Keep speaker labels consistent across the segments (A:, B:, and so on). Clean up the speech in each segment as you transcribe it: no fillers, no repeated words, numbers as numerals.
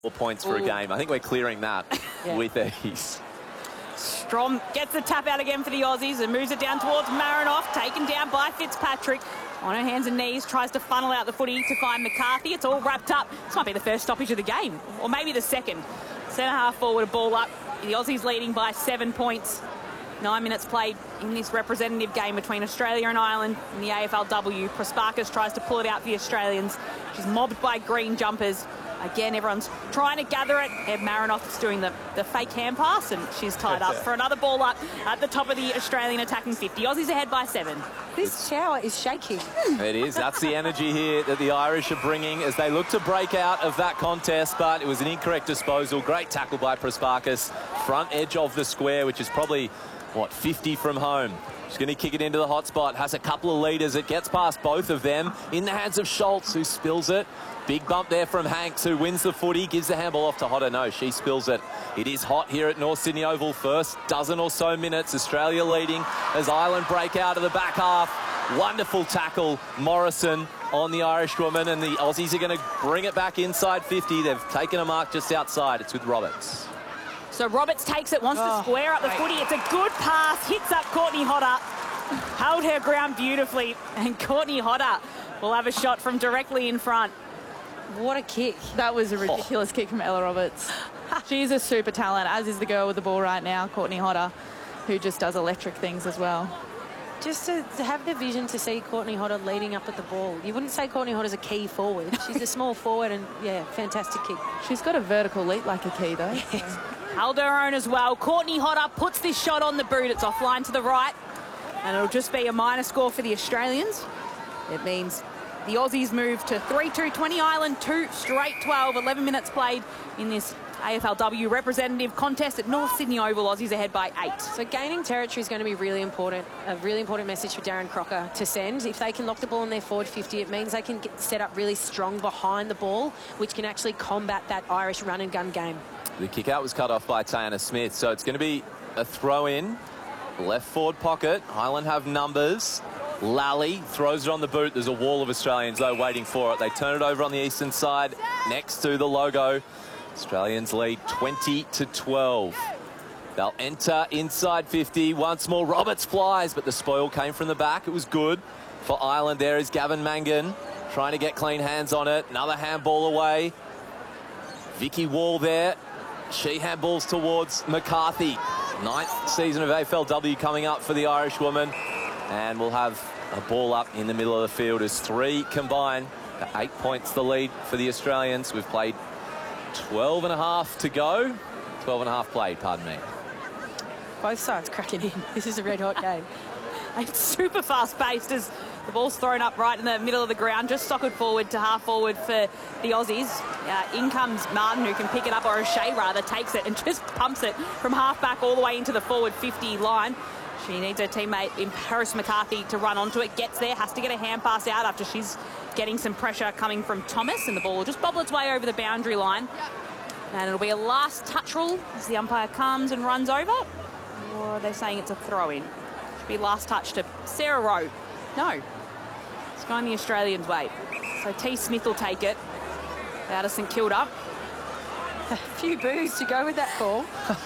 A: points for a game. I think we're clearing that with ease.
B: Strom gets the tap out again for the Aussies and moves it down towards Marinoff, taken down by Fitzpatrick. On her hands and knees, tries to funnel out the footy to find McCarthy. It's all wrapped up. This might be the first stoppage of the game, or maybe the second. Centre half forward, a ball up. The Aussies leading by 7 points. 9 minutes played in this representative game between Australia and Ireland in the AFLW. Prasparkas tries to pull it out for the Australians. She's mobbed by green jumpers. Again, everyone's trying to gather it. Ed Marinoff is doing the fake hand pass, and she's tied up for another ball up at the top of the Australian attacking 50. Aussies ahead by 7.
C: This shower is shaking.
A: It is. That's the energy here that the Irish are bringing as they look to break out of that contest, but it was an incorrect disposal. Great tackle by Prasparkas. Front edge of the square, which is probably, what, 50 from home. She's going to kick it into the hot spot. Has a couple of leaders. It gets past both of them. In the hands of Schultz, who spills it. Big bump there from Hanks, who wins the footy. Gives the handball off to Hodder. No, she spills it. It is hot here at North Sydney Oval. First dozen or so minutes. Australia leading as Ireland break out of the back half. Wonderful tackle, Morrison, on the Irish woman. And the Aussies are going to bring it back inside 50. They've taken a mark just outside. It's with Roberts.
B: So Roberts takes it, wants to square up the footy. It's a good pass, hits up Courtney Hodder. Held her ground beautifully, and Courtney Hodder will have a shot from directly in front.
C: What a kick.
D: That was a ridiculous kick from Ella Roberts. She's a super talent, as is the girl with the ball right now, Courtney Hodder, who just does electric things as well.
C: Just to have the vision to see Courtney Hodder leading up at the ball. You wouldn't say Courtney Hodder's a key forward. She's a small forward, and, yeah, fantastic kick.
D: She's got a vertical leap like a key, though.
C: Yes.
B: Held her own as well. Courtney Hodder puts this shot on the boot. It's offline to the right, and it'll just be a minor score for the Australians. It means the Aussies move to 3-2-20. Ireland 2 straight 12. 11 minutes played in this AFLW representative contest at North Sydney Oval. Aussies ahead by 8.
C: So gaining territory is going to be really important. A really important message for Darren Crocker to send. If they can lock the ball in their forward 50, it means they can get set up really strong behind the ball, which can actually combat that Irish run and gun game.
A: The kick out was cut off by Tayana Smith, so it's going to be a throw in. Left forward pocket. Ireland have numbers. Lally throws it on the boot. There's a wall of Australians, though, waiting for it. They turn it over on the eastern side next to the logo. Australians lead 20-12. They'll enter inside 50. Once more, Roberts flies, but the spoil came from the back. It was good for Ireland. There is Gavin Mangan trying to get clean hands on it. Another handball away. Vicky Wall there. She handballs towards McCarthy. 9th season of AFLW coming up for the Irish woman. And we'll have a ball up in the middle of the field as 3 combine. 8 points the lead for the Australians. We've played 12 and a half to go. 12 and a half played, pardon me.
C: Both sides cracking in. This is a red hot game.
B: It's super fast paced as the ball's thrown up right in the middle of the ground, just socketed forward to half forward for the Aussies. In comes Martin, who can pick it up, or O'Shea rather, takes it and just pumps it from half back all the way into the forward 50 line. She needs her teammate in Paris McCarthy to run onto it. Gets there, has to get a hand pass out after she's getting some pressure coming from Thomas, and the ball will just bobble its way over the boundary line. And it'll be a last touch rule as the umpire comes and runs over. Or are they saying it's a throw-in? Should be last touch to Sarah Rowe. No. It's going the Australians' way. So T. Smith will take it out of St Kilda.
C: A few boos to go with that call.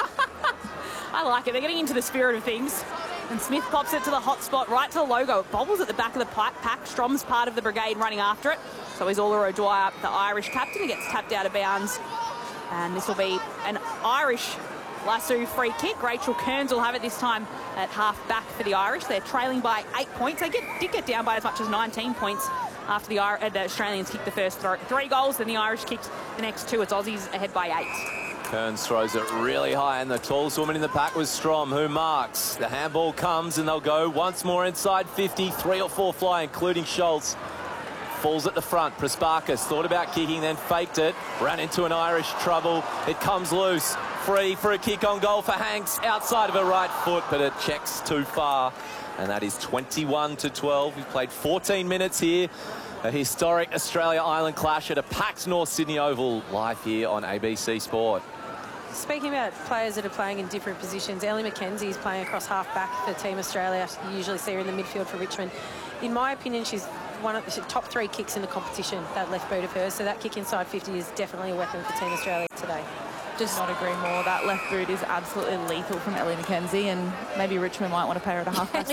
B: I like it. They're getting into the spirit of things. And Smith pops it to the hot spot, right to the logo. It bobbles at the back of the pack. Strom's part of the brigade running after it. So is Ola O'Dwyer, the Irish captain. He gets tapped out of bounds. And this will be an Irish lasso free kick. Rachel Kearns will have it this time at half back for the Irish. They're trailing by 8 points. They did get down by as much as 19 points after the Australians kicked the first 3 goals. Then the Irish kicked the next 2. It's Aussies ahead by 8.
A: Kearns throws it really high, and the tallest woman in the pack was Strom, who marks. The handball comes, and they'll go once more inside 50. 3 or 4 fly, including Schultz. Falls at the front. Prasparkas thought about kicking, then faked it. Ran into an Irish trouble. It comes loose. Free for a kick on goal for Hanks. Outside of her right foot, but it checks too far. And that is 21-12. We've played 14 minutes here. A historic Australia-Ireland clash at a packed North Sydney Oval, live here on ABC Sport.
C: Speaking about players that are playing in different positions, Ellie McKenzie is playing across half-back for Team Australia. You usually see her in the midfield for Richmond. In my opinion, she's one of the top 3 kicks in the competition, that left boot of hers. So that kick inside 50 is definitely a weapon for Team Australia today.
D: Just not agree more. That left boot is absolutely lethal from Ellie McKenzie, and maybe Richmond might want to pay her at a half-back.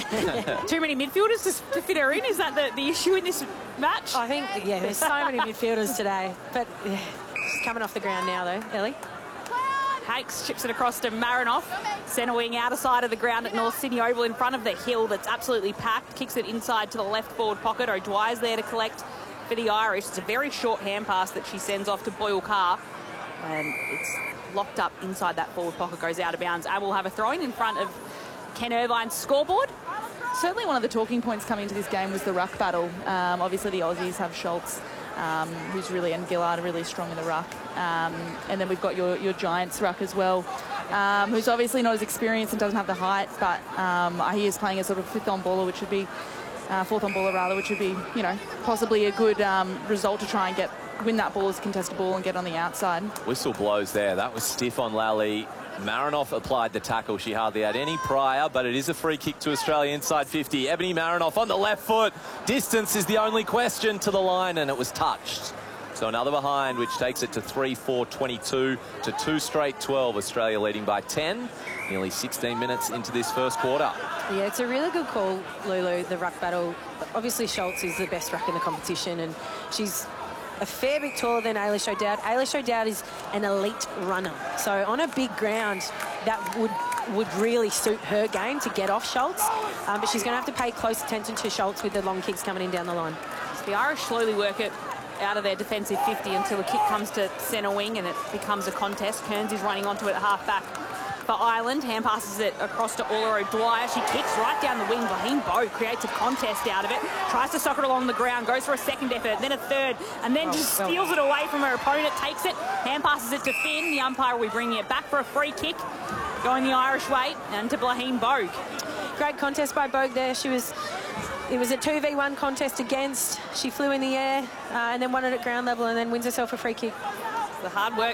B: Too many midfielders to fit her in. Is that the issue in this match?
C: I think, yeah, there's so many midfielders today. But yeah, she's coming off the ground now, though, Ellie.
B: Hakes chips it across to Marinoff. Centre wing outer side of the ground at North Sydney Oval in front of the hill that's absolutely packed. Kicks it inside to the left forward pocket. O'Dwyer's there to collect for the Irish. It's a very short hand pass that she sends off to Boyle Carr. And it's locked up inside that forward pocket, goes out of bounds. And will have a throw in front of Ken Irvine's scoreboard.
D: Certainly one of the talking points coming into this game was the ruck battle. Obviously the Aussies have Schultz, who's really, and Gillard, really strong in the ruck. And then we've got your Giants ruck as well, who's obviously not as experienced and doesn't have the height, but he is playing a sort of fourth on baller, which would be, you know, possibly a good result to try and win that ball as a contested ball and get on the outside.
A: Whistle blows there. That was stiff on Lally. Marinoff applied the tackle. She hardly had any prior, but it is a free kick to Australia inside 50. Ebony Marinoff on the left foot. Distance is the only question to the line, and it was touched. So another behind, which takes it to 3-4-22 to 2 straight 12. Australia leading by 10. Nearly 16 minutes into this first quarter.
C: Yeah, it's a really good call, Lulu, the ruck battle. Obviously, Schultz is the best ruck in the competition, and she's a fair bit taller than Ailish O'Dowd. Ailish O'Dowd is an elite runner. So on a big ground, that would really suit her game to get off Schultz. But she's going to have to pay close attention to Schultz with the long kicks coming in down the line.
B: So the Irish slowly work it out of their defensive 50 until a kick comes to centre wing and it becomes a contest. Kearns is running onto it at half-back for Ireland. Hand passes it across to Orla O'Dwyer. She kicks right down the wing. Blaine Bowe creates a contest out of it. Tries to sock it along the ground. Goes for a second effort, then a third, and then just steals it away from her opponent. Takes it. Hand passes it to Finn. The umpire will be bringing it back for a free kick. Going the Irish way and to Blaine Bogue.
C: Great contest by Bogue there. It was a 2v1 contest against. She flew in the air and then won it at ground level and then wins herself a free kick.
B: The hard work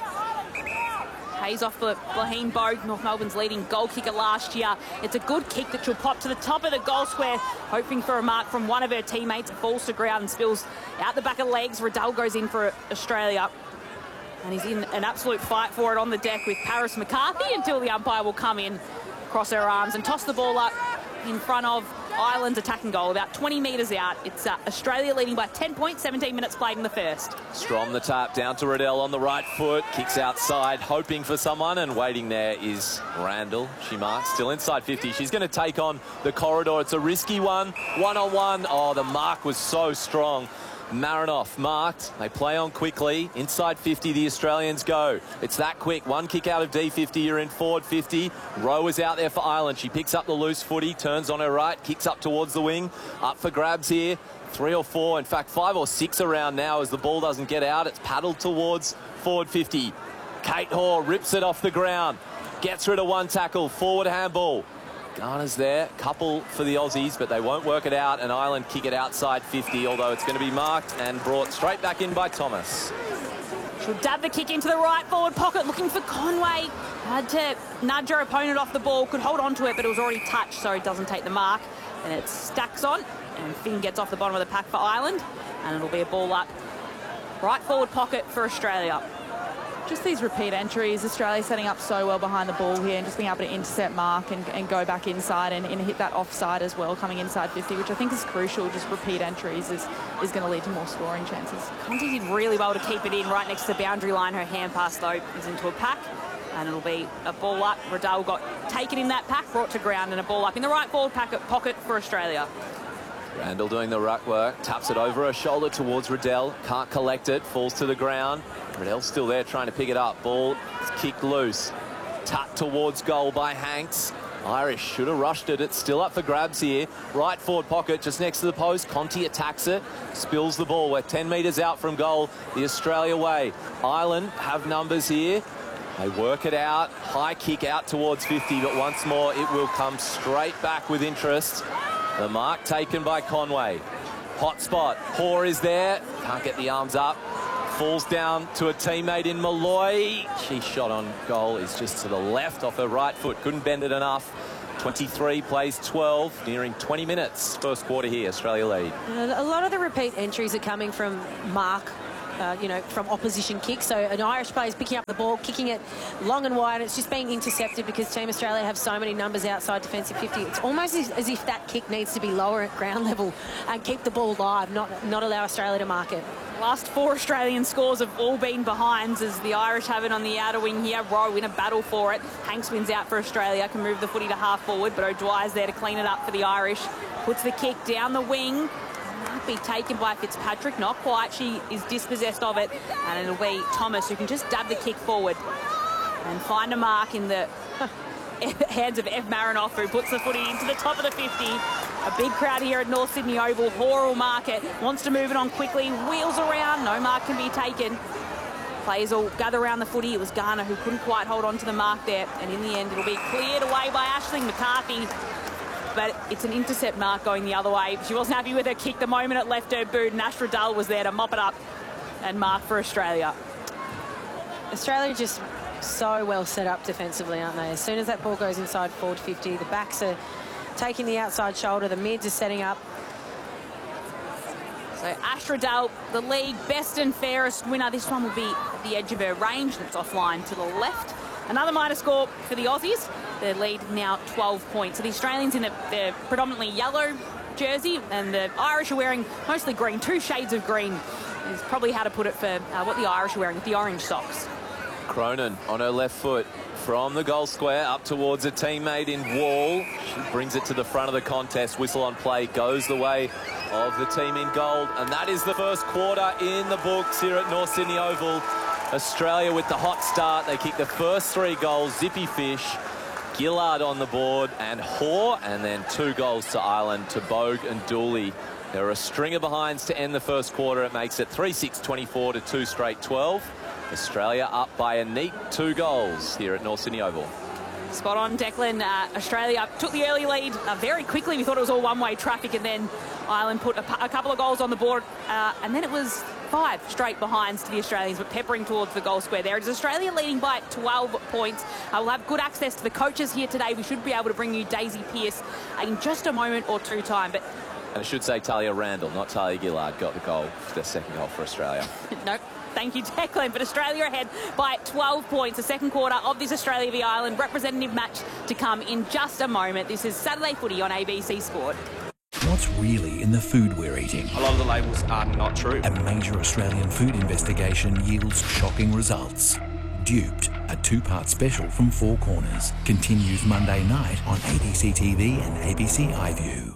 B: pays off for Blaine Bogue, North Melbourne's leading goal kicker last year. It's a good kick that she'll pop to the top of the goal square, hoping for a mark from one of her teammates. It falls to ground and spills out the back of legs. Riddell goes in for Australia. And he's in an absolute fight for it on the deck with Paris McCarthy until the umpire will come in, cross her arms and toss the ball up in front of Ireland's attacking goal, about 20 metres out. It's Australia leading by 10 points, 17 minutes played in the first.
A: Strom the tap down to Riddell on the right foot, kicks outside, hoping for someone, and waiting there is Randall. She marks, still inside 50. She's going to take on the corridor. It's a risky one, one-on-one. Oh, the mark was so strong. Marinoff marked. They play on quickly. Inside 50, the Australians go. It's that quick. One kick out of D50, you're in forward 50. Rowe is out there for Ireland. She picks up the loose footy, turns on her right, kicks up towards the wing. Up for grabs here. 3 or 4, in fact 5 or 6 around now as the ball doesn't get out. It's paddled towards forward 50. Kate Hoare rips it off the ground. Gets rid of one tackle. Forward handball. Garner's there, couple for the Aussies, but they won't work it out, and Ireland kick it outside 50, although it's going to be marked and brought straight back in by Thomas.
B: She'll dab the kick into the right forward pocket, looking for Conway. Had to nudge her opponent off the ball, could hold on to it, but it was already touched, so he doesn't take the mark. And it stacks on, and Finn gets off the bottom of the pack for Ireland, and it'll be a ball up. Right forward pocket for Australia.
D: Just these repeat entries, Australia setting up so well behind the ball here and just being able to intercept mark and go back inside and hit that offside as well, coming inside 50, which I think is crucial. Just repeat entries is going to lead to more scoring chances.
B: Conti did really well to keep it in right next to the boundary line. Her hand pass, though, is into a pack, and it'll be a ball up. Riddell got taken in that pack, brought to ground, and a ball up in the right forward pocket for Australia.
A: Randall doing the ruck work, taps it over her shoulder towards Riddell, can't collect it, falls to the ground. Riddell's still there trying to pick it up. Ball is kicked loose. Tap towards goal by Hanks. Irish should have rushed it. It's still up for grabs here. Right forward pocket just next to the post. Conti attacks it, spills the ball. We're 10 metres out from goal, the Australia way. Ireland have numbers here. They work it out. High kick out towards 50, but once more it will come straight back with interest. The mark taken by Conway. Hot spot. Hoare is there. Can't get the arms up. Falls down to a teammate in Malloy. She shot on goal is just to the left off her right foot. Couldn't bend it enough. 23 plays 12, nearing 20 minutes. First quarter here, Australia lead.
C: A lot of the repeat entries are coming from mark, from opposition kicks. So an Irish player is picking up the ball, kicking it long and wide. It's just being intercepted because Team Australia have so many numbers outside defensive 50. It's almost as if that kick needs to be lower at ground level and keep the ball live, not allow Australia to mark it.
B: Last 4 Australian scores have all been behinds as the Irish have it on the outer wing here. Rowe in a battle for it. Hanks wins out for Australia, can move the footy to half forward, but O'Dwyer's there to clean it up for the Irish. Puts the kick down the wing. Might be taken by Fitzpatrick, not quite. She is dispossessed of it, and it'll be Thomas who can just dab the kick forward and find a mark in the hands of Ev Marinoff, who puts the footy into the top of the 50. A big crowd here at North Sydney Oval. Hoare will mark it, wants to move it on quickly, wheels around, no mark can be taken. Players will gather around the footy. It was Garner who couldn't quite hold on to the mark there, and in the end it'll be cleared away by Aisling McCarthy. But it's an intercept mark going the other way. She wasn't happy with her kick the moment it left her boot, and Ash Riddell was there to mop it up and mark for Australia.
C: Australia are just so well set up defensively, aren't they? As soon as that ball goes inside forward 50, the backs are taking the outside shoulder, the mids are setting up.
B: So Ash Riddell, the league best and fairest winner. This one will be at the edge of her range, and it's offline to the left. Another minor score for the Aussies. Their lead now 12 points. So the Australians in their predominantly yellow jersey, and the Irish are wearing mostly green, 2 shades of green is probably how to put it for what the Irish are wearing with the orange socks.
A: Cronin on her left foot from the goal square up towards a teammate in Wall. She brings it to the front of the contest. Whistle on play goes the way of the team in gold, and that is the first quarter in the books here at North Sydney Oval. Australia with the hot start. They kick the first 3 goals. Zippy Fish, Gillard on the board, and Hoare, and then 2 goals to Ireland, to Bogue and Dooley. There are a string of behinds to end the first quarter. It makes it 3-6-24 to 2 straight 12. Australia up by a neat 2 goals here at North Sydney Oval.
B: Spot on, Declan. Australia took the early lead very quickly. We thought it was all one-way traffic, and then Ireland put a couple of goals on the board, and then it was 5 straight behinds to the Australians, but peppering towards the goal square there. It is Australia leading by 12 points. We'll have good access to the coaches here today. We should be able to bring you Daisy Pearce in just a moment or 2 time. But
A: and I should say Talia Randall, not Talia Gillard, got the goal, the second goal for Australia.
B: Nope. Thank you, Declan. But Australia ahead by 12 points. The second quarter of this Australia v Ireland representative match to come in just a moment. This is Saturday Footy on ABC Sport.
E: What's really in the food we're eating?
F: A lot of the labels are not true.
E: A major Australian food investigation yields shocking results. Duped, a 2-part special from Four Corners, continues Monday night on ABC TV and ABC iView.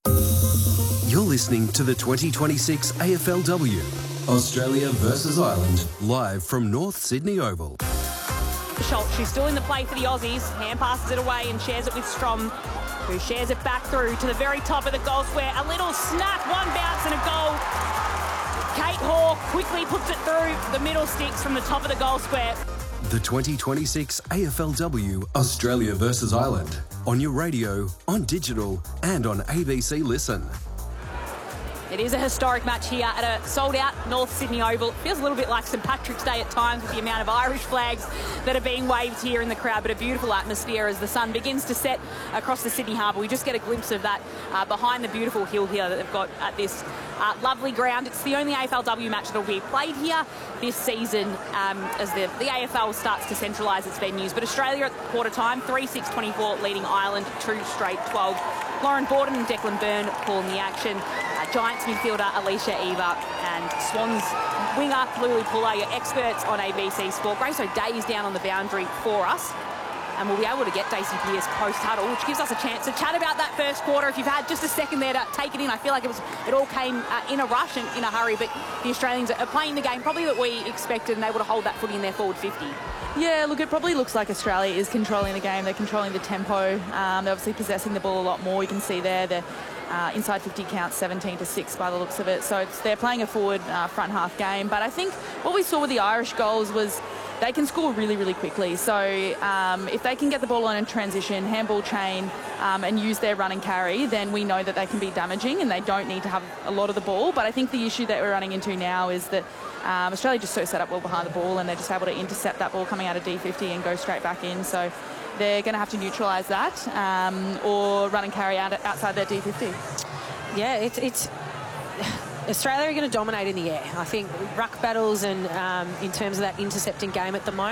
G: You're listening to the 2026 AFLW, Australia versus Ireland, live from North Sydney Oval.
B: Schultz, she's still in the play for the Aussies. Hand passes it away and shares it with Strom, who shares it back through to the very top of the goal square. A little snap, 1 bounce and a goal. Kate Hoare quickly puts it through the middle sticks from the top of the goal square.
G: The 2026 AFLW, Australia versus Ireland, on your radio, on digital and on ABC Listen.
B: It is a historic match here at a sold-out North Sydney Oval. It feels a little bit like St Patrick's Day at times with the amount of Irish flags that are being waved here in the crowd, but a beautiful atmosphere as the sun begins to set across the Sydney Harbour. We just get a glimpse of that behind the beautiful hill here that they've got at this lovely ground. It's the only AFLW match that will be played here this season as the AFL starts to centralise its venues. But Australia at quarter time, 3-6-24, leading Ireland 2 straight 12. Lauren Borden and Declan Byrne calling the action. Giants midfielder Alicia Eva and Swans winger Lulu Puller, your experts on ABC Sport. Grace O'Day is down on the boundary for us, and we'll be able to get Daisy Pearce post-huddle, which gives us a chance to chat about that first quarter. If you've had just a second there to take it in, I feel like it all came in a rush and in a hurry, but the Australians are playing the game probably that we expected and able to hold that footy in their forward 50.
D: Yeah, look, it probably looks like Australia is controlling the game. They're controlling the tempo. They're obviously possessing the ball a lot more. You can see there the inside 50 counts 17-6 by the looks of it. So they're playing a forward front half game. But I think what we saw with the Irish goals was they can score really, really quickly. So if they can get the ball on in transition, handball chain, and use their run and carry, then we know that they can be damaging and they don't need to have a lot of the ball. But I think the issue that we're running into now is that Australia just so set up well behind the ball and they're just able to intercept that ball coming out of D50 and go straight back in. So they're going to have to neutralise that or run and carry outside their D50.
C: Yeah, it's Australia are going to dominate in the air. I think ruck battles and in terms of that intercepting game at the moment.